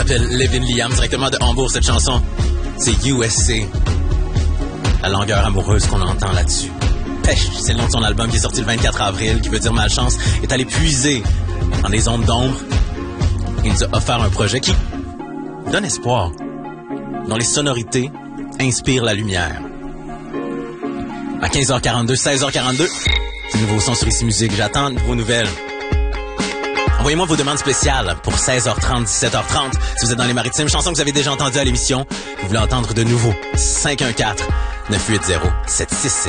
s'appelle Levin Liam, directement de Hambourg, cette chanson. C'est USC. La langueur amoureuse qu'on entend là-dessus. Pêche, c'est le nom de son album qui est sorti le 24 avril, qui veut dire malchance, est allé puiser dans les ondes d'ombre. Il nous a offert un projet qui donne espoir, dont les sonorités inspirent la lumière. À 15h42, 16h42, c'est nouveau son sur Ici Musique. J'attends vos nouvelles. Envoyez-moi vos demandes spéciales pour 16h30, 17h30. Si vous êtes dans les Maritimes, chanson que vous avez déjà entendue à l'émission, que vous voulez entendre de nouveau. 514-980-7666.